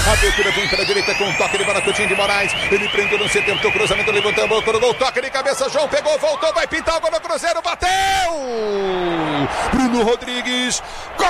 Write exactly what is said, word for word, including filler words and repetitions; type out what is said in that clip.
Abertura vem para a direita com um toque de bola, Coutinho de Moraes. Ele prendeu no centro, tentou cruzamento, levantou a boca no gol, toque de cabeça, João pegou, voltou, vai pintar o gol no Cruzeiro, bateu! Bruno Rodrigues, gol!